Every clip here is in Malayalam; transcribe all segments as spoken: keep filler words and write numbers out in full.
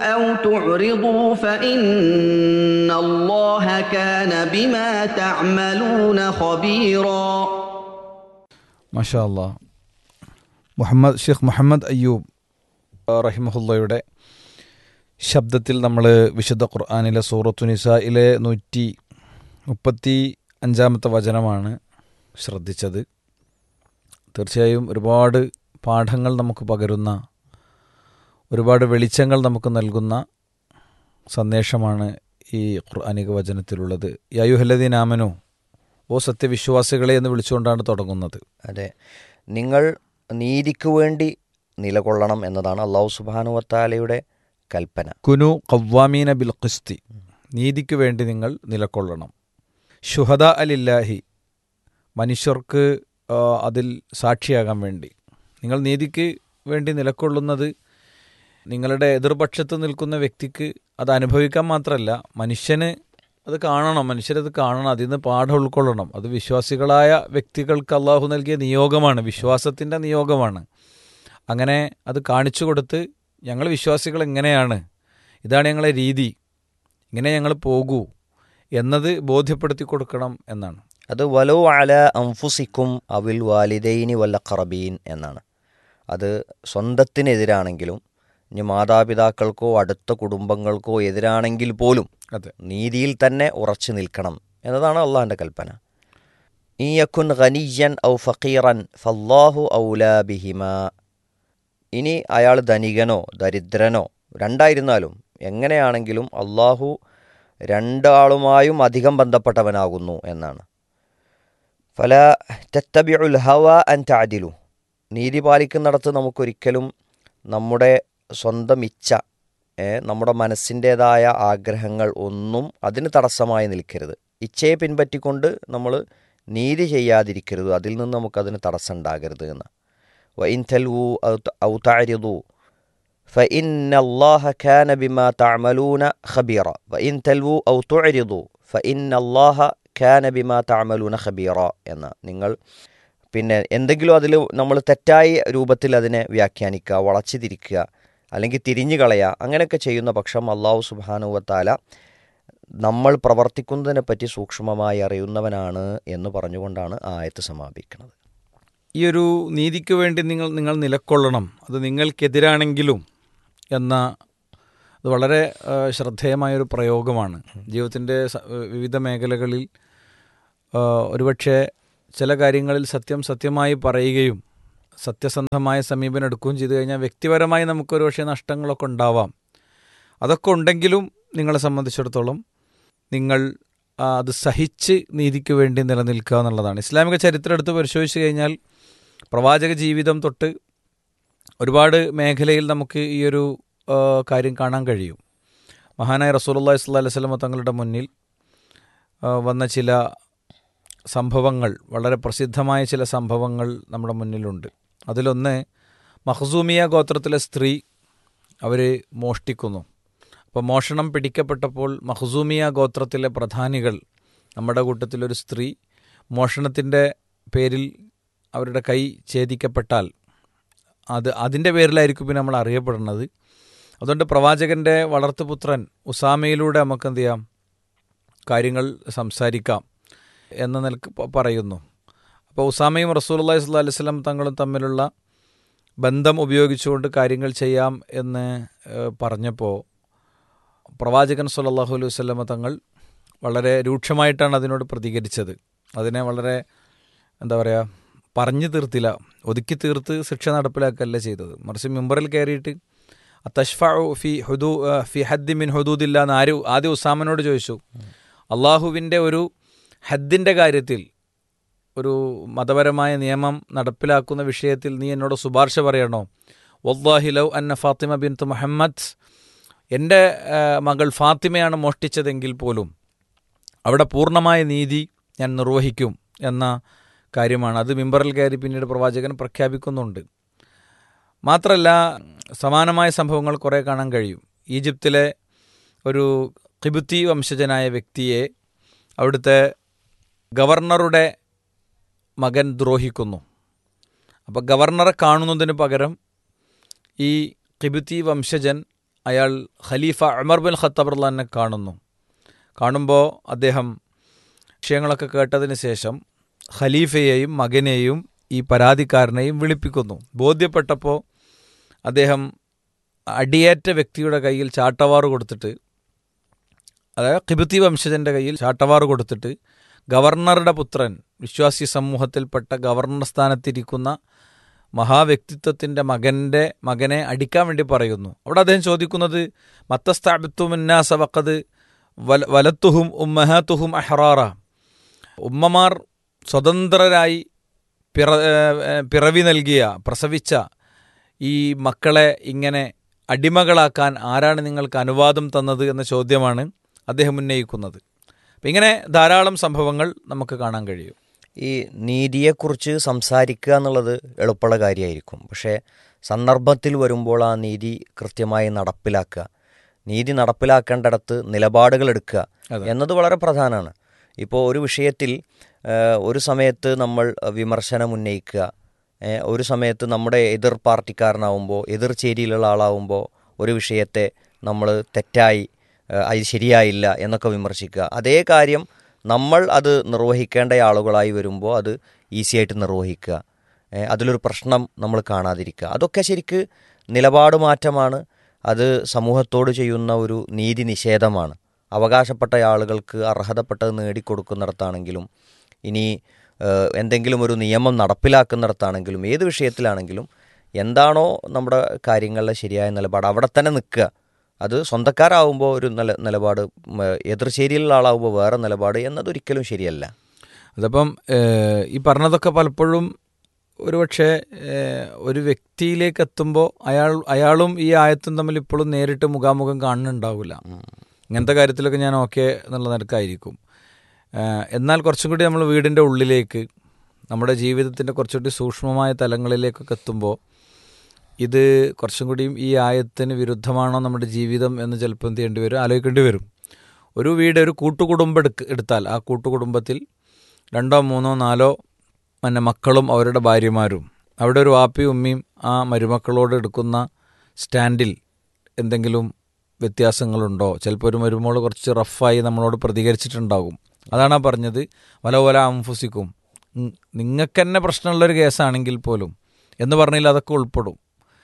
أو تعرضوا فإن الله كان بما تعملون خبيرا. ما شاء الله. മുഹമ്മദ് ഷെയ്ഖ് മുഹമ്മദ് അയ്യൂബ് റഹിമഹുള്ളയുടെ ശബ്ദത്തിൽ നമ്മൾ വിശുദ്ധ ഖുർആനിലെ സൂറത്തു നിസായിലെ നൂറ്റി മുപ്പത്തി അഞ്ചാമത്തെ വചനമാണ് ശ്രദ്ധിച്ചത്. തീർച്ചയായും ഒരുപാട് പാഠങ്ങൾ നമുക്ക് പകരുന്ന, ഒരുപാട് വെളിച്ചങ്ങൾ നമുക്ക് നൽകുന്ന സന്ദേശമാണ് ഈ ഖുർആനിക വചനത്തിലുള്ളത്. യാ അയ്യുഹല്ലദീന ആമനൂ, ഓ സത്യവിശ്വാസികളെ എന്ന് വിളിച്ചുകൊണ്ടാണ് തുടങ്ങുന്നത്. അതെ, നിങ്ങൾ നീതിക്ക് വേണ്ടി നിലകൊള്ളണം എന്നതാണ് അല്ലാഹു സുബ്ഹാനഹു വതആലയുടെ കൽപ്പന. കുനു ഖവ്വാമീന ബിൽ ഖിസ്തി, നീതിക്ക് വേണ്ടി നിങ്ങൾ നിലകൊള്ളണം. ശുഹദാ അലില്ലാഹി, മനുഷ്യർക്ക് അതിൽ സാക്ഷിയാകാൻ വേണ്ടി. നിങ്ങൾ നീതിക്ക് വേണ്ടി നിലകൊള്ളുന്നത് നിങ്ങളുടെ എതിർപക്ഷത്ത് നിൽക്കുന്ന വ്യക്തിക്ക് അത് അനുഭവിക്കാൻ മാത്രമല്ല, മനുഷ്യന് അത് കാണണം, മനുഷ്യരത് കാണണം, അതിൽ നിന്ന് പാഠം ഉൾക്കൊള്ളണം. അത് വിശ്വാസികളായ വ്യക്തികൾക്ക് അള്ളാഹു നൽകിയ നിയോഗമാണ്, വിശ്വാസത്തിൻ്റെ നിയോഗമാണ്. അങ്ങനെ അത് കാണിച്ചു കൊടുത്ത് ഞങ്ങൾ വിശ്വാസികൾ എങ്ങനെയാണ്, ഇതാണ് ഞങ്ങളെ രീതി, ഇങ്ങനെ ഞങ്ങൾ പോകൂ എന്നത് ബോധ്യപ്പെടുത്തി കൊടുക്കണം എന്നാണ്. അത് വലോ അല അൻഫുസിക്കും അവിൽ വാലിദൈനി വൽ അഖറബീൻ എന്നാണ്. അത് സ്വന്തത്തിനെതിരാണെങ്കിലും ഇനി മാതാപിതാക്കൾക്കോ അടുത്ത കുടുംബങ്ങൾക്കോ എതിരാണെങ്കിൽ പോലും അതെ, നീതിയിൽ തന്നെ ഉറച്ചു നിൽക്കണം എന്നതാണ് അള്ളാഹിൻ്റെ കൽപ്പന. ഇൻ യകുൻ ഗനിയ്യൻ ഔ ഫഖീറൻ ഫല്ലാഹു ഔലാ ബിഹിമാ. ഇനി അയാൾ ധനികനോ ദരിദ്രനോ രണ്ടായിരുന്നാലും എങ്ങനെയാണെങ്കിലും അള്ളാഹു രണ്ടാളുമായും അധികം ബന്ധപ്പെട്ടവനാകുന്നു എന്നാണ്. ഫല തത്തബിഉൽ ഹവ അൻ തഅദിലു. നീതി പാലിക്കുന്നിടത്ത് നമുക്കൊരിക്കലും നമ്മുടെ സ്വന്തം ഇച്ഛ, നമ്മുടെ മനസ്സിൻ്റേതായ ആഗ്രഹങ്ങൾ ഒന്നും അതിന് തടസ്സമായി നിൽക്കരുത്. ഇച്ഛയെ പിൻപറ്റിക്കൊണ്ട് നമ്മൾ നീതി ചെയ്യാതിരിക്കരുത്, അതിൽ നിന്ന് നമുക്കതിന് തടസ്സം ഉണ്ടാകരുത് എന്ന്. വഇൻ തൽവു ഔ തഅരിദു ഫഇന്നല്ലാഹ കാന ബിമാ തഅമലൂന ഖബീറ. വഇൻ തൽവു ഔ തുഅരിദു ഫഇന്നല്ലാഹ കാന ബിമാ തഅമലൂന ഖബീറ എന്ന. നിങ്ങൾ പിന്നെ എന്തെങ്കിലും അതിൽ നമ്മൾ തെറ്റായ രൂപത്തിൽ അതിനെ വ്യാഖ്യാനിക്കുക, വളച്ചു തിരിക്കുക, അല്ലെങ്കിൽ തിരിഞ്ഞു കളയുക, അങ്ങനെയൊക്കെ ചെയ്യുന്ന പക്ഷം അല്ലാഹു സുബ്ഹാനഹു വതആല നമ്മൾ പ്രവർത്തിക്കുന്നതിനെപ്പറ്റി സൂക്ഷ്മമായി അറിയുന്നവനാണ് എന്ന് പറഞ്ഞുകൊണ്ടാണ് ആയത്ത് സമാപിക്കുന്നത്. ഈ ഒരു നീതിക്ക് വേണ്ടി നിങ്ങൾ നിങ്ങൾ നിലക്കൊള്ളണം, അത് നിങ്ങൾക്കെതിരാണെങ്കിലും എന്ന അത് വളരെ ശ്രദ്ധേയമായൊരു പ്രയോഗമാണ്. ജീവിതത്തിൻ്റെ വിവിധ മേഖലകളിൽ ഒരുപക്ഷെ ചില കാര്യങ്ങളിൽ സത്യം സത്യമായി പറയുകയും സത്യസന്ധമായ സമീപനം എടുക്കുകയും ചെയ്തു കഴിഞ്ഞാൽ വ്യക്തിപരമായി നമുക്കൊരു പക്ഷേ നഷ്ടങ്ങളൊക്കെ ഉണ്ടാവാം. അതൊക്കെ ഉണ്ടെങ്കിലും നിങ്ങളെ സംബന്ധിച്ചിടത്തോളം നിങ്ങൾ അത് സഹിച്ച് നീതിക്ക് വേണ്ടി നിലനിൽക്കുക എന്നുള്ളതാണ്. ഇസ്ലാമിക ചരിത്രം എടുത്ത് പരിശോധിച്ച് കഴിഞ്ഞാൽ പ്രവാചക ജീവിതം തൊട്ട് ഒരുപാട് മേഖലയിൽ നമുക്ക് ഈ ഒരു കാര്യം കാണാൻ കഴിയും. മഹാനായ റസൂലുള്ളാഹി സ്വല്ലല്ലാഹു അലൈഹി വസല്ലം തങ്ങളുടെ മുന്നിൽ വന്ന ചില സംഭവങ്ങൾ, വളരെ പ്രസിദ്ധമായ ചില സംഭവങ്ങൾ നമ്മുടെ മുന്നിലുണ്ട്. അതിലൊന്ന്, മഖ്സൂമിയ ഗോത്രത്തിലെ സ്ത്രീ അവർ മോഷ്ടിക്കുന്നു. അപ്പോൾ മോഷണം പിടിക്കപ്പെട്ടപ്പോൾ മഖ്സൂമിയ ഗോത്രത്തിലെ പ്രധാനികൾ, നമ്മുടെ കൂട്ടത്തിലൊരു സ്ത്രീ മോഷണത്തിൻ്റെ പേരിൽ അവരുടെ കൈ ഛേദിക്കപ്പെട്ടാൽ അത് അതിൻ്റെ പേരിലായിരിക്കും പിന്നെ നമ്മൾ അറിയപ്പെടുന്നത്. അതുകൊണ്ട് പ്രവാചകൻ്റെ വളർത്തുപുത്രൻ ഉസാമയിലൂടെ നമുക്ക് എന്ത് ചെയ്യാം, കാര്യങ്ങൾ സംസാരിക്കാം എന്ന നിലക്ക് പറയുന്നു. അപ്പോൾ ഉസാമയും റസൂലുള്ളാഹി സ്വല്ലല്ലാഹു അലൈഹി വസല്ലം തങ്ങളും തമ്മിലുള്ള ബന്ധം ഉപയോഗിച്ചുകൊണ്ട് കാര്യങ്ങൾ ചെയ്യാം എന്ന് പറഞ്ഞപ്പോൾ പ്രവാചകൻ സ്വല്ലല്ലാഹു അലൈഹി വസല്ലം തങ്ങൾ വളരെ രൂക്ഷമായിട്ടാണ് അതിനോട് പ്രതികരിച്ചത്. അതിനെ വളരെ എന്താ പറയുക, പറഞ്ഞു തീർത്തില്ല, ഒതുക്കി തീർത്ത് ശിക്ഷ നടപ്പിലാക്കുകയല്ല ചെയ്തത്. മറിച്ച് മിമ്പറിൽ കയറിയിട്ട് തഷ്ഫഉ ഫി ഹുദൂ ഫി ഹദ്ദി മിൻ ഹുദൂദില്ല എന്ന് ആര് ആദ്യം ഉസാമനോട് ചോദിച്ചു. അള്ളാഹുവിൻ്റെ ഒരു ഹദ്ദിൻ്റെ കാര്യത്തിൽ, ഒരു മതപരമായ നിയമം നടപ്പിലാക്കുന്ന വിഷയത്തിൽ നീ എന്നോട് ശുപാർശ പറയണോ? വല്ലാഹി ലൗ അന്ന ഫാത്തിമ ബിൻത് മുഹമ്മദ്, എൻ്റെ മകൾ ഫാത്തിമയാണ് മോഷ്ടിച്ചതെങ്കിൽ പോലും അവിടെ പൂർണ്ണമായ നീതി ഞാൻ നിർവഹിക്കും എന്ന കാര്യമാണ്. അത് മിമ്പറിൽ കയറി പിന്നീട് പ്രവാചകൻ പ്രഖ്യാപിക്കുന്നുണ്ട്. മാത്രമല്ല, സമാനമായ സംഭവങ്ങൾ കുറേ കാണാൻ കഴിയും. ഈജിപ്തിലെ ഒരു ഖിബ്തി വംശജനായ വ്യക്തിയെ അവിടുത്തെ ഗവർണറുടെ മകൻ ദ്രോഹിക്കുന്നു. അപ്പോൾ ഗവർണറെ കാണുന്നതിന് പകരം ഈ ഖിബ്തി വംശജൻ അയാൾ ഖലീഫ ഉമർ ബിൻ ഖത്താബ് റളിയല്ലാഹു അൻഹുവിനെ കാണുന്നു. കാണുമ്പോൾ അദ്ദേഹം വിഷയങ്ങളൊക്കെ കേട്ടതിന് ശേഷം ഖലീഫയെയും മകനെയും ഈ പരാതിക്കാരനെയും വിളിപ്പിക്കുന്നു. ബോധ്യപ്പെട്ടപ്പോൾ അദ്ദേഹം അടിയേറ്റ വ്യക്തിയുടെ കയ്യിൽ ചാട്ടവാറ് കൊടുത്തിട്ട്, അതായത് ഖിബ്തി വംശജൻ്റെ കയ്യിൽ ചാട്ടവാറ് കൊടുത്തിട്ട് ഗവർണറുടെ പുത്രൻ, വിശ്വാസി സമൂഹത്തിൽപ്പെട്ട ഗവർണർ സ്ഥാനത്തിരിക്കുന്ന മഹാവ്യക്തിത്വത്തിൻ്റെ മകൻ്റെ മകനെ അടിക്കാൻ വേണ്ടി പറയുന്നു. അവിടെ അദ്ദേഹം ചോദിക്കുന്നത് മത്തസ്താബിത്തുമുന്നാസ വഖദ് വല വലത്തുഹും ഉമ്മഹാത്തുഹും അഹ്റാറ, ഉമ്മമാർ സ്വതന്ത്രരായി പിറ പിറവി നൽകിയ പ്രസവിച്ച ഈ മക്കളെ ഇങ്ങനെ അടിമകളാക്കാൻ ആരാണ് നിങ്ങൾക്ക് അനുവാദം തന്നത് എന്ന ചോദ്യമാണ് അദ്ദേഹം ഉന്നയിക്കുന്നത്. അപ്പം ഇങ്ങനെ ധാരാളം സംഭവങ്ങൾ നമുക്ക് കാണാൻ കഴിയും. ഈ നീതിയെക്കുറിച്ച് സംസാരിക്കുക എന്നുള്ളത് എളുപ്പമുള്ള കാര്യമായിരിക്കും. പക്ഷേ സന്ദർഭത്തിൽ വരുമ്പോൾ ആ നീതി കൃത്യമായി നടപ്പിലാക്കുക, നീതി നടപ്പിലാക്കേണ്ടിടത്ത് നിലപാടുകൾ എടുക്കുക എന്നത് വളരെ പ്രധാനമാണ്. ഇപ്പോൾ ഒരു വിഷയത്തിൽ ഒരു സമയത്ത് നമ്മൾ വിമർശനം ഉന്നയിക്കുക, ഒരു സമയത്ത് നമ്മുടെ എതിർ പാർട്ടിക്കാരനാവുമ്പോൾ, എതിർ ചേരിയിലുള്ള ആളാവുമ്പോൾ ഒരു വിഷയത്തെ നമ്മൾ തെറ്റായി, അത് ശരിയായില്ല എന്നൊക്കെ വിമർശിക്കുക. അതേ കാര്യം നമ്മൾ അത് നിർവഹിക്കേണ്ട ആളുകളായി വരുമ്പോൾ അത് ഈസിയായിട്ട് നിർവഹിക്കുക, അതിലൊരു പ്രശ്നം നമ്മൾ കാണാതിരിക്കുക. അതൊക്കെ ശരിക്ക് നിലപാട് മാറ്റമാണ്. അത് സമൂഹത്തോട് ചെയ്യുന്ന ഒരു നീതി നിഷേധമാണ്. അവകാശപ്പെട്ട ആളുകൾക്ക് അർഹതപ്പെട്ടത് നേടിക്കൊടുക്കുന്നിടത്താണെങ്കിലും, ഇനി എന്തെങ്കിലും ഒരു നിയമം നടപ്പിലാക്കുന്നിടത്താണെങ്കിലും, ഏത് വിഷയത്തിലാണെങ്കിലും എന്താണോ നമ്മുടെ കാര്യങ്ങളിലെ ശരിയായ നിലപാട് അവിടെ തന്നെ നിൽക്കുക. അത് സ്വന്തക്കാരാവുമ്പോൾ ഒരു നില നിലപാട് എതിർശേരിയിലുള്ള ആളാവുമ്പോൾ വേറെ നിലപാട് എന്നതൊരിക്കലും ശരിയല്ല. അതപ്പം ഈ പറഞ്ഞതൊക്കെ പലപ്പോഴും ഒരുപക്ഷെ ഒരു വ്യക്തിയിലേക്ക് എത്തുമ്പോൾ അയാൾ അയാളും ഈ ആയത്തും തമ്മിൽ ഇപ്പോഴും നേരിട്ട് മുഖാമുഖം കാണുന്നുണ്ടാവില്ല. ഇങ്ങനത്തെ കാര്യത്തിലൊക്കെ ഞാൻ ഓക്കെ എന്നുള്ള നിരക്കായിരിക്കും. എന്നാൽ കുറച്ചും കൂടി നമ്മൾ വീടിൻ്റെ ഉള്ളിലേക്ക്, നമ്മുടെ ജീവിതത്തിൻ്റെ കുറച്ചുകൂടി സൂക്ഷ്മമായ തലങ്ങളിലേക്കൊക്കെ എത്തുമ്പോൾ ഇത് കുറച്ചും കൂടിയും ഈ ആയത്തിന് വിരുദ്ധമാണോ നമ്മുടെ ജീവിതം എന്ന് ചിലപ്പോൾ എന്ത് ചെയ്യേണ്ടി വരും, ആലോചിക്കേണ്ടി വരും. ഒരു വീട്, ഒരു കൂട്ടുകുടുംബം എടുക്ക എടുത്താൽ ആ കൂട്ടുകുടുംബത്തിൽ രണ്ടോ മൂന്നോ നാലോ പിന്നെ മക്കളും അവരുടെ ഭാര്യമാരും, അവിടെ ഒരു വാപ്പിയും ഉമ്മയും ആ മരുമക്കളോട് എടുക്കുന്ന സ്റ്റാൻഡിൽ എന്തെങ്കിലും വ്യത്യാസങ്ങളുണ്ടോ? ചിലപ്പോൾ ഒരു മരുമോൾ കുറച്ച് റഫായി നമ്മളോട് പ്രതികരിച്ചിട്ടുണ്ടാകും. അതാണ് ആ പറഞ്ഞത് വല വല അംഫുസിക്കും, നിങ്ങൾക്ക് തന്നെ പ്രശ്നമുള്ളൊരു കേസാണെങ്കിൽ പോലും എന്ന് പറഞ്ഞാൽ അതൊക്കെ ഉൾപ്പെടും.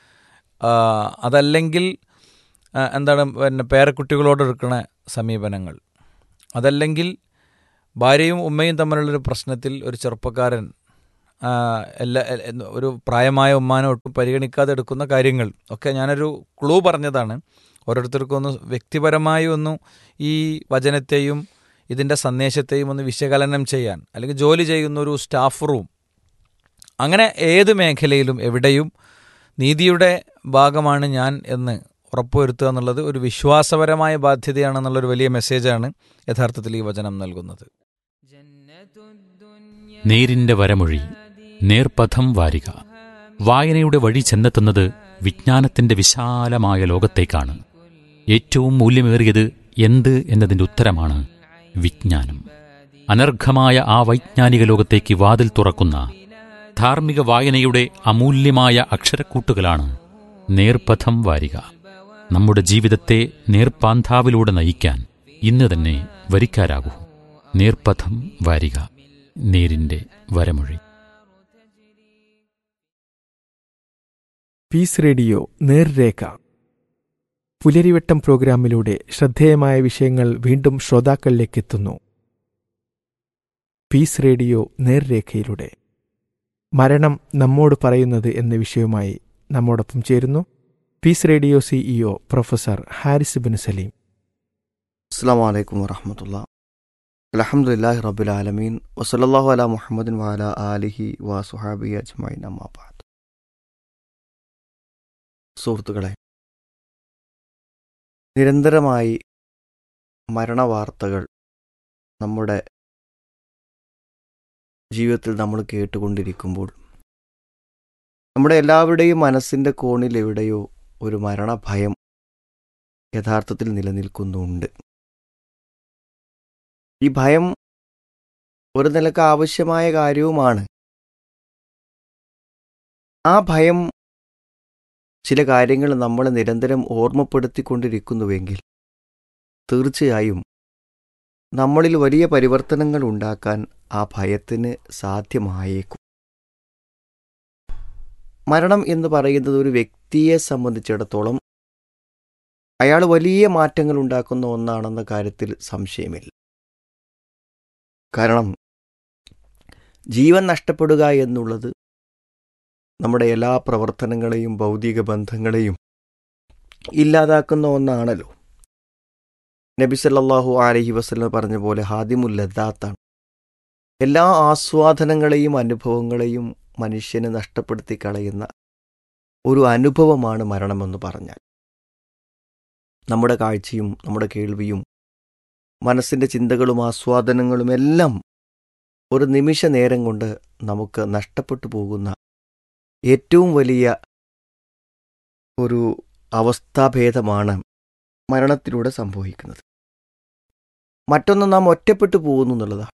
അതല്ലെങ്കിൽ എന്താണ് പിന്നെ പേരക്കുട്ടികളോട് എടുക്കുന്ന സമീപനങ്ങൾ, അതല്ലെങ്കിൽ ഭാര്യയും ഉമ്മയും തമ്മിലുള്ളൊരു പ്രശ്നത്തിൽ ഒരു ചെറുപ്പക്കാരൻ എല്ലാ ഒരു പ്രായമായ ഉമ്മാനെ ഒട്ടും പരിഗണിക്കാതെ എടുക്കുന്ന കാര്യങ്ങൾ ഒക്കെ ഞാനൊരു ക്ലൂ പറഞ്ഞതാണ്. ഓരോരുത്തർക്കും ഒന്ന് വ്യക്തിപരമായി ഒന്ന് ഈ വചനത്തെയും ഇതിൻ്റെ സന്ദേശത്തെയും ഒന്ന് വിശകലനം ചെയ്യാൻ, അല്ലെങ്കിൽ ജോലി ചെയ്യുന്ന ഒരു സ്റ്റാഫ് റൂം, അങ്ങനെ ഏത് മേഖലയിലും എവിടെയും നീതിയുടെ ഭാഗമാണ് ഞാൻ എന്ന് ഉറപ്പുവരുത്തുക എന്നുള്ളത് ഒരു വിശ്വാസപരമായ ബാധ്യതയാണെന്നുള്ളൊരു വലിയ മെസ്സേജാണ് യഥാർത്ഥത്തിൽ ഈ വചനം നൽകുന്നത്. നേരിന്റെ വരമൊഴി, നേർപഥം വാരിക. വായനയുടെ വഴി ചെന്നെത്തുന്നത് വിജ്ഞാനത്തിന്റെ വിശാലമായ ലോകത്തേക്കാണ്. ഏറ്റവും മൂല്യമേറിയത് എന്ത് എന്നതിന്റെ ഉത്തരമാണ് വിജ്ഞാനം. അനർഘമായ ആ വൈജ്ഞാനിക ലോകത്തേക്ക് വാതിൽ തുറക്കുന്ന ധാർമ്മിക വായനയുടെ അമൂല്യമായ അക്ഷരക്കൂട്ടുകളാണ് നേർപഥം വാരിക. നമ്മുടെ ജീവിതത്തെ നേർപ്പാന്താവിലൂടെ നയിക്കാൻ ഇന്ന് തന്നെ വരിക്കാരാകൂ. നേർപഥം വാരിക, നേരിന്റെ വരമൊഴി. പീസ് റേഡിയോ നേർരേഖ, പുലരിവട്ടം പ്രോഗ്രാമിലൂടെ ശ്രദ്ധേയമായ വിഷയങ്ങൾ വീണ്ടും ശ്രോതാക്കളിലേക്കെത്തുന്നു. പീസ് റേഡിയോ നേർരേഖയിലൂടെ മരണം നമ്മോട് പറയുന്നത് എന്ന വിഷയവുമായി നമ്മോടൊപ്പം ചേരുന്നു piece radio CEO professor Haris bin Saleem. അസ്സലാമു അലൈക്കും വറഹ്മത്തുള്ളാഹി. അൽഹംദുലില്ലാഹി റബ്ബിൽ ആലമീൻ വസല്ലല്ലാഹു അലാ മുഹമ്മദിൻ വഅലാ ആലിഹി വസുഹാബിഹി അജ്മഈൻ. അമ്മാ ബഅദ്. സുഹൃത്തുക്കളെ, നിരന്തരമായി മരണവാർത്തകൾ നമ്മുടെ ജീവിതത്തിൽ നമ്മൾ കേട്ടുകൊണ്ടിരിക്കുമ്പോൾ നമ്മുടെ എല്ലാവരുടെയും മനസ്സിൻ്റെ കോണിൽ എവിടെയോ ഒരു മരണഭയം യഥാർത്ഥത്തിൽ നിലനിൽക്കുന്നുണ്ട്. ഈ ഭയം ഒരു നിലക്ക് ആവശ്യമായ കാര്യവുമാണ്. ആ ഭയം ചില കാര്യങ്ങൾ നമ്മളെ നിരന്തരം ഓർമ്മപ്പെടുത്തിക്കൊണ്ടിരിക്കുന്നുവെങ്കിൽ തീർച്ചയായും നമ്മളിൽ വലിയ പരിവർത്തനങ്ങൾ ഉണ്ടാക്കാൻ ആ ഭയത്തിന് സാധ്യമായേക്കും. മരണം എന്ന് പറയുന്നത് ഒരു വ്യക്തിയെ സംബന്ധിച്ചിടത്തോളം അയാൾ വലിയ മാറ്റങ്ങൾ ഉണ്ടാക്കുന്ന ഒന്നാണെന്ന കാര്യത്തിൽ സംശയമില്ല. കാരണം ജീവൻ നഷ്ടപ്പെടുക എന്നുള്ളത് നമ്മുടെ എല്ലാ പ്രവർത്തനങ്ങളെയും ഭൗതിക ബന്ധങ്ങളെയും ഇല്ലാതാക്കുന്ന ഒന്നാണല്ലോ. നബി സല്ലല്ലാഹു അലൈഹി വസല്ലം പറഞ്ഞ പോലെ ഹാദിമുൽ ലദ്ദാത്താണ്. എല്ലാ ആസ്വാദനങ്ങളെയും അനുഭവങ്ങളെയും മനുഷ്യന് നഷ്ടപ്പെടുത്തി കളയുന്ന ഒരു അനുഭവമാണ് മരണമെന്ന് പറഞ്ഞാൽ. നമ്മുടെ കാഴ്ചയും നമ്മുടെ കേൾവിയും മനസ്സിൻ്റെ ചിന്തകളും ആസ്വാദനങ്ങളും എല്ലാം ഒരു നിമിഷ നേരം കൊണ്ട് നമുക്ക് നഷ്ടപ്പെട്ടു പോകുന്ന ഏറ്റവും വലിയ ഒരു അവസ്ഥാഭേദമാണ് മരണത്തിലൂടെ സംഭവിക്കുന്നത്. മറ്റൊന്ന്, നാം ഒറ്റപ്പെട്ടു പോകുന്നു എന്നുള്ളതാണ്.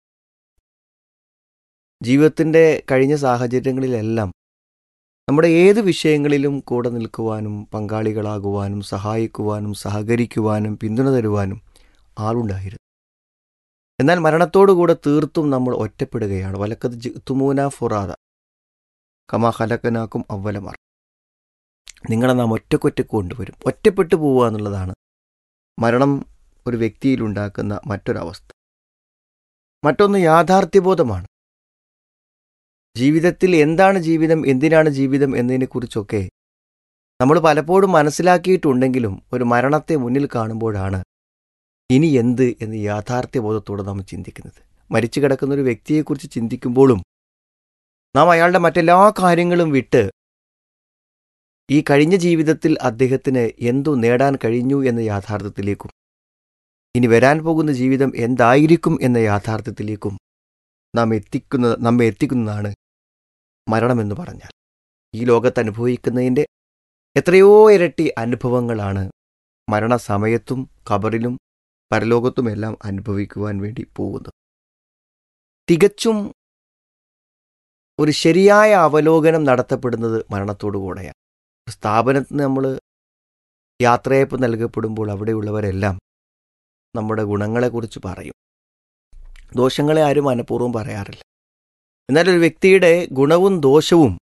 ജീവിതത്തിൻ്റെ കഴിഞ്ഞ സാഹചര്യങ്ങളിലെല്ലാം നമ്മുടെ ഏത് വിഷയങ്ങളിലും കൂടെ നിൽക്കുവാനും പങ്കാളികളാകുവാനും സഹായിക്കുവാനും സഹകരിക്കുവാനും പിന്തുണ തരുവാനും ആളുണ്ടായിരുന്നു. എന്നാൽ മരണത്തോടുകൂടെ തീർത്തും നമ്മൾ ഒറ്റപ്പെടുകയാണ്. വലക്കത് ജിത്തുമൂന ഫുറാദ കമാ ഖലഖനാക്കും അവ്വലമർ. നിങ്ങളെ നാം ഒറ്റക്കൊറ്റക്ക് കൊണ്ടുവരും. ഒറ്റപ്പെട്ടു പോവുക എന്നുള്ളതാണ് മരണം ഒരു വ്യക്തിയിലുണ്ടാക്കുന്ന മറ്റൊരവസ്ഥ. മറ്റൊന്ന് യാഥാർത്ഥ്യബോധമാണ്. ജീവിതത്തിൽ എന്താണ് ജീവിതം, എന്തിനാണ് ജീവിതം എന്നതിനെക്കുറിച്ചൊക്കെ നമ്മൾ പലപ്പോഴും മനസ്സിലാക്കിയിട്ടുണ്ടെങ്കിലും ഒരു മരണത്തെ മുന്നിൽ കാണുമ്പോഴാണ് ഇനി എന്ത് എന്ന് യാഥാർത്ഥ്യബോധത്തോടെ നാം ചിന്തിക്കുന്നത്. മരിച്ചു കിടക്കുന്ന ഒരു വ്യക്തിയെക്കുറിച്ച് ചിന്തിക്കുമ്പോഴും നാം അയാളുടെ മറ്റെല്ലാ കാര്യങ്ങളും വിട്ട് ഈ കഴിഞ്ഞ ജീവിതത്തിൽ അദ്ദേഹത്തിന് എന്തു നേടാൻ കഴിഞ്ഞു എന്ന യാഥാർത്ഥ്യത്തിലേക്കും ഇനി വരാൻ പോകുന്ന ജീവിതം എന്തായിരിക്കും എന്ന യാഥാർത്ഥ്യത്തിലേക്കും നാം എത്തിക്കുന്ന നമ്മെ എത്തിക്കുന്നതാണ് മരണമെന്ന് പറഞ്ഞാൽ. ഈ ലോകത്ത് അനുഭവിക്കുന്നതിൻ്റെ എത്രയോ ഇരട്ടി അനുഭവങ്ങളാണ് മരണസമയത്തും ഖബറിലും പരലോകത്തുമെല്ലാം അനുഭവിക്കുവാൻ വേണ്ടി പോകുന്നത്. തികച്ചും ഒരു ശരിയായ അവലോകനം നടത്തപ്പെടുന്നത് മരണത്തോടുകൂടെയാണ്. സ്ഥാപനത്തിന് നമ്മൾ യാത്രയപ്പ് നൽകപ്പെടുമ്പോൾ അവിടെയുള്ളവരെല്ലാം നമ്മുടെ ഗുണങ്ങളെക്കുറിച്ച് പറയും. ദോഷങ്ങളെ ആരും മനഃപൂർവ്വം പറയാറില്ല. എന്നാൽ ഒരു വ്യക്തിയുടെ ഗുണവും ദോഷവും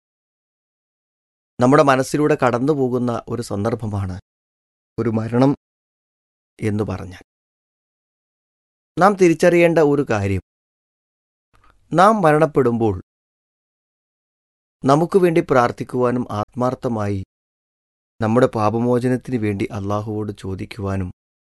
നമ്മുടെ മനസ്സിലൂടെ കടന്നു പോകുന്ന ഒരു സന്ദർഭമാണ് ഒരു മരണം എന്ന് പറഞ്ഞാൽ. നാം തിരിച്ചറിയേണ്ട ഒരു കാര്യം, നാം മരണപ്പെടുമ്പോൾ നമുക്ക് വേണ്ടി പ്രാർത്ഥിക്കുവാനും ആത്മാർത്ഥമായി നമ്മുടെ പാപമോചനത്തിന് വേണ്ടി അള്ളാഹുവോട് ചോദിക്കുവാനും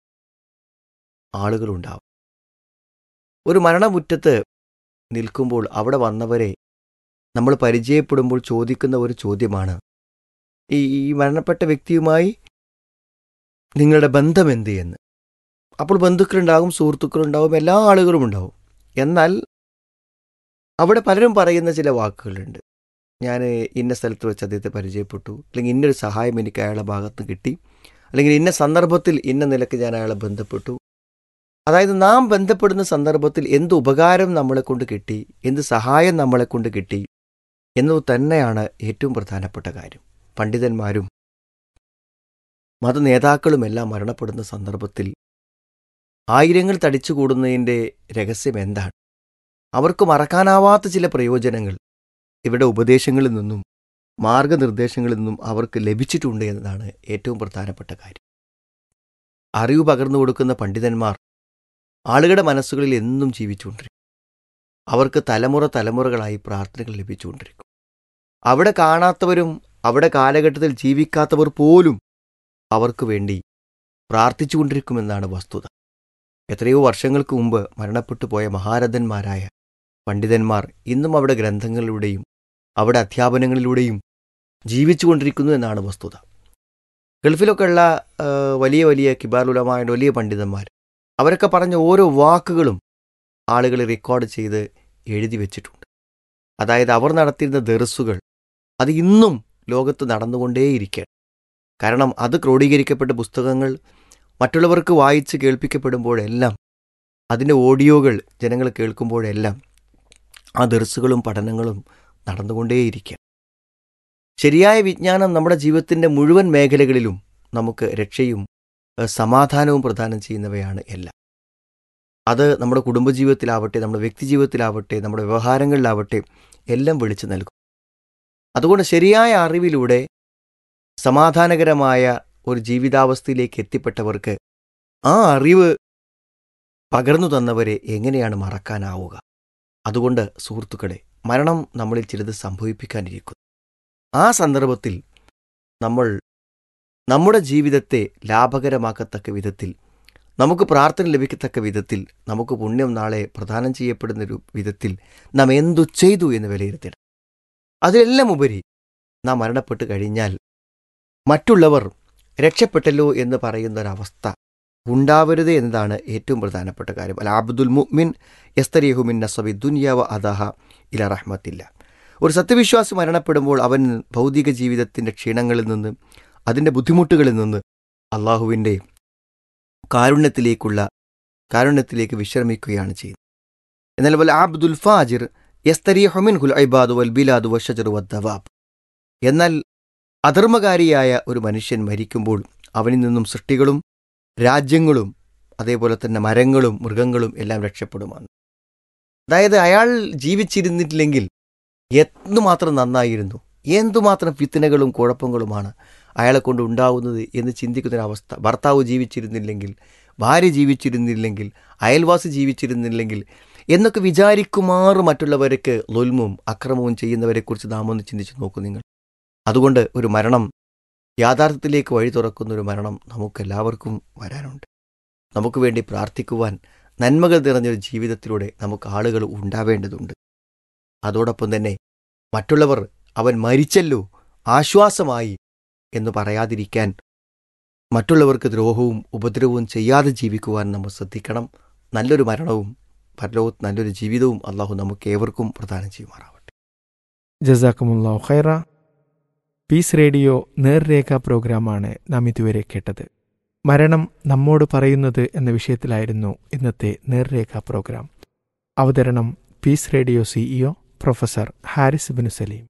ആളുകളുണ്ടാവും. ഒരു മരണമുറ്റത്ത് നിൽക്കുമ്പോൾ അവിടെ വന്നവരെ നമ്മൾ പരിചയപ്പെടുമ്പോൾ ചോദിക്കുന്ന ഒരു ചോദ്യമാണ്, ഈ ഈ മരണപ്പെട്ട വ്യക്തിയുമായി നിങ്ങളുടെ ബന്ധം എന്ത് എന്ന്. അപ്പോൾ ബന്ധുക്കളുണ്ടാകും, സുഹൃത്തുക്കളുണ്ടാകും, എല്ലാ ആളുകളും ഉണ്ടാവും. എന്നാൽ അവിടെ പലരും പറയുന്ന ചില വാക്കുകളുണ്ട്. ഞാൻ ഇന്ന സ്ഥലത്ത് വെച്ച് അദ്ദേഹത്തെ പരിചയപ്പെട്ടു, അല്ലെങ്കിൽ ഇന്നൊരു സഹായം എനിക്ക് അയാളുടെ ഭാഗത്ത് കിട്ടി, അല്ലെങ്കിൽ ഇന്ന സന്ദർഭത്തിൽ ഇന്ന നിലയ്ക്ക് ഞാൻ അയാളെ ബന്ധപ്പെട്ടു. അതായത് നാം ബന്ധപ്പെടുന്ന സന്ദർഭത്തിൽ എന്ത് ഉപകാരം നമ്മളെ കൊണ്ട് കിട്ടി, എന്ത് സഹായം നമ്മളെ കൊണ്ട് കിട്ടി എന്നത് തന്നെയാണ് ഏറ്റവും പ്രധാനപ്പെട്ട കാര്യം. പണ്ഡിതന്മാരും മതനേതാക്കളുമെല്ലാം മരണപ്പെടുന്ന സന്ദർഭത്തിൽ ആയിരങ്ങൾ തടിച്ചുകൂടുന്നതിൻ്റെ രഹസ്യം എന്താണ്? അവർക്ക് മറക്കാനാവാത്ത ചില പ്രയോജനങ്ങൾ ഇവരുടെ ഉപദേശങ്ങളിൽ നിന്നും മാർഗനിർദ്ദേശങ്ങളിൽ നിന്നും അവർക്ക് ലഭിച്ചിട്ടുണ്ട് എന്നതാണ് ഏറ്റവും പ്രധാനപ്പെട്ട കാര്യം. അറിവ് പകർന്നു കൊടുക്കുന്ന പണ്ഡിതന്മാർ ആളുകളുടെ മനസ്സുകളിൽ എന്നും ജീവിച്ചുകൊണ്ടിരിക്കും. അവർക്ക് തലമുറ തലമുറകളായി പ്രാർത്ഥനകൾ ലഭിച്ചുകൊണ്ടിരിക്കും. അവിടെ കാണാത്തവരും അവിടെ കാലഘട്ടത്തിൽ ജീവിക്കാത്തവർ പോലും അവർക്ക് വേണ്ടി പ്രാർത്ഥിച്ചുകൊണ്ടിരിക്കുമെന്നാണ് വസ്തുത. എത്രയോ വർഷങ്ങൾക്ക് മുമ്പ് മരണപ്പെട്ടു പോയ മഹാരഥന്മാരായ പണ്ഡിതന്മാർ ഇന്നും അവിടെ ഗ്രന്ഥങ്ങളിലൂടെയും അവിടെ അധ്യാപനങ്ങളിലൂടെയും ജീവിച്ചുകൊണ്ടിരിക്കുന്നു എന്നാണ് വസ്തുത. ഗൾഫിലൊക്കെയുള്ള വലിയ വലിയ കിബാറുലമായ വലിയ പണ്ഡിതന്മാർ അവരൊക്കെ പറഞ്ഞ ഓരോ വാക്കുകളും ആളുകൾ റെക്കോർഡ് ചെയ്ത് എഴുതി വച്ചിട്ടുണ്ട്. അതായത് അവർ നടത്തിയിരുന്ന ദർസുകൾ അത് ഇന്നും ലോകത്ത് നടന്നുകൊണ്ടേയിരിക്കുകയാണ്. കാരണം അത് ക്രോഡീകരിക്കപ്പെട്ട പുസ്തകങ്ങൾ മറ്റുള്ളവർക്ക് വായിച്ച് കേൾപ്പിക്കപ്പെടുമ്പോഴെല്ലാം, അതിൻ്റെ ഓഡിയോകൾ ജനങ്ങൾ കേൾക്കുമ്പോഴെല്ലാം ആ ദർസുകളും പഠനങ്ങളും നടന്നുകൊണ്ടേയിരിക്കുക. ശരിയായ വിജ്ഞാനം നമ്മുടെ ജീവിതത്തിൻ്റെ മുഴുവൻ മേഖലകളിലും നമുക്ക് രക്ഷയും സമാധാനവും പ്രദാനം ചെയ്യുന്നവയാണ് എല്ലാം. അത് നമ്മുടെ കുടുംബജീവിതത്തിലാവട്ടെ, നമ്മുടെ വ്യക്തിജീവിതത്തിലാവട്ടെ, നമ്മുടെ വ്യവഹാരങ്ങളിലാവട്ടെ എല്ലാം വിളിച്ചു നൽകും. അതുകൊണ്ട് ശരിയായ അറിവിലൂടെ സമാധാനകരമായ ഒരു ജീവിതാവസ്ഥയിലേക്ക് എത്തിപ്പെട്ടവർക്ക് ആ അറിവ് പകർന്നു തന്നവരെ എങ്ങനെയാണ് മറക്കാനാവുക? അതുകൊണ്ട് സുഹൃത്തുക്കളെ, മരണം നമ്മളിൽ ചിലത് സംഭവിപ്പിക്കാനിരിക്കുന്നു. ആ സന്ദർഭത്തിൽ നമ്മൾ നമ്മുടെ ജീവിതത്തെ ലാഭകരമാക്കത്തക്ക വിധത്തിൽ, നമുക്ക് പ്രാർത്ഥന ലഭിക്കത്തക്ക വിധത്തിൽ, നമുക്ക് പുണ്യം നാളെ പ്രദാനം ചെയ്യപ്പെടുന്നൊരു വിധത്തിൽ നാം എന്തു ചെയ്തു എന്ന് വിലയിരുത്തണം. അതിലെല്ലാം ഉപരി നാം മരണപ്പെട്ട് കഴിഞ്ഞാൽ മറ്റുള്ളവർ രക്ഷപ്പെട്ടല്ലോ എന്ന് പറയുന്നൊരവസ്ഥ ഉണ്ടാവരുത് എന്നതാണ് ഏറ്റവും പ്രധാനപ്പെട്ട കാര്യം. അൽ അബ്ദുൽ മുഅ്മിൻ യസ്തരിഹുമിൻ നസബി ദുനിയാവ അദഹ ഇല റഹ്മത്തില്ല. ഒരു സത്യവിശ്വാസി മരണപ്പെടുമ്പോൾ അവൻ ഭൗതിക ജീവിതത്തിൻ്റെ ക്ഷീണങ്ങളിൽ നിന്ന്, അതിൻ്റെ ബുദ്ധിമുട്ടുകളിൽ നിന്ന് അള്ളാഹുവിൻ്റെ കാരുണ്യത്തിലേക്കുള്ള കാരുണ്യത്തിലേക്ക് വിശ്രമിക്കുകയാണ് ചെയ്യുന്നത്. എന്നാൽ വൽ അബ്ദുൽ ഫാജിർ യസ്തരിഹു മിൻഹുൽ ഇബാദു വൽ ബിലാദു വശജറു വദ്ദവാബ്. എന്നാൽ അധർമ്മകാരിയായ ഒരു മനുഷ്യൻ മരിക്കുമ്പോൾ അവനിൽ നിന്നും സൃഷ്ടികളും രാജ്യങ്ങളും അതേപോലെ തന്നെ മരങ്ങളും മൃഗങ്ങളും എല്ലാം രക്ഷപ്പെടുമെന്ന്. അതായത് അയാൾ ജീവിച്ചിരുന്നിട്ടില്ലെങ്കിൽ എന്തുമാത്രം നന്നായിരുന്നു, എന്തുമാത്രം ഫിത്തനകളും കുഴപ്പങ്ങളുമാണ് അയാളെ കൊണ്ട് ഉണ്ടാവുന്നത് എന്ന് ചിന്തിക്കുന്നൊരവസ്ഥ. ഭർത്താവ് ജീവിച്ചിരുന്നില്ലെങ്കിൽ, ഭാര്യ ജീവിച്ചിരുന്നില്ലെങ്കിൽ, അയൽവാസി ജീവിച്ചിരുന്നില്ലെങ്കിൽ എന്നൊക്കെ വിചാരിക്കുമാറ് മറ്റുള്ളവർക്ക് ളുൽമും അക്രമവും ചെയ്യുന്നവരെക്കുറിച്ച് നാം ഒന്ന് ചിന്തിച്ചു നോക്കൂ നിങ്ങൾ. അതുകൊണ്ട് ഒരു മരണം, യാഥാർത്ഥ്യത്തിലേക്ക് വഴി തുറക്കുന്ന ഒരു മരണം നമുക്കെല്ലാവർക്കും വരാനുണ്ട്. നമുക്ക് വേണ്ടി പ്രാർത്ഥിക്കുവാൻ നന്മകൾ നിറഞ്ഞൊരു ജീവിതത്തിലൂടെ നമുക്ക് ആളുകൾ ഉണ്ടാവേണ്ടതുണ്ട്. അതോടൊപ്പം തന്നെ മറ്റുള്ളവർ അവൻ മരിച്ചല്ലോ ആശ്വാസമായി എന്ന് പറയാതിരിക്കാൻ, മറ്റുള്ളവർക്ക് ദ്രോഹവും ഉപദ്രവവും ചെയ്യാതെ ജീവിക്കുവാൻ നമ്മൾ ശ്രദ്ധിക്കണം. നല്ലൊരു മരണവും പരലോകത്ത് നല്ലൊരു ജീവിതവും അള്ളാഹു നമുക്ക് ഏവർക്കും പ്രദാനം ചെയ്യുമാറാവട്ടെ. ജസാക്കുമുല്ലാഹു ഖൈറ. പീസ് റേഡിയോ നേർരേഖ പ്രോഗ്രാമാണ് നാം ഇതുവരെ കേട്ടത്. മരണം നമ്മോട് പറയുന്നത് എന്ന വിഷയത്തിലായിരുന്നു ഇന്നത്തെ നേർരേഖ പ്രോഗ്രാം. അവതരണം piece radio CEO professor Haris bin Saleem.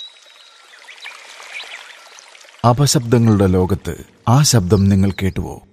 അപശബ്ദങ്ങളുടെ ലോകത്ത് ആ ശബ്ദം നിങ്ങൾ കേട്ടുവോ?